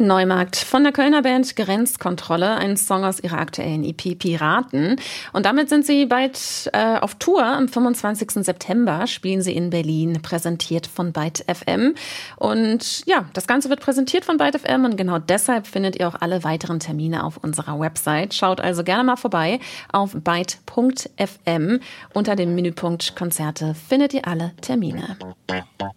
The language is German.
Neumarkt von der Kölner Band Grenzkontrolle, ein Song aus ihrer aktuellen EP Piraten. Und damit sind sie bald auf Tour. Am 25. September spielen sie in Berlin, präsentiert von Byte FM. Und ja, das Ganze wird präsentiert von Byte FM und genau deshalb findet ihr auch alle weiteren Termine auf unserer Website. Schaut also gerne mal vorbei auf byte.fm. Unter dem Menüpunkt Konzerte findet ihr alle Termine.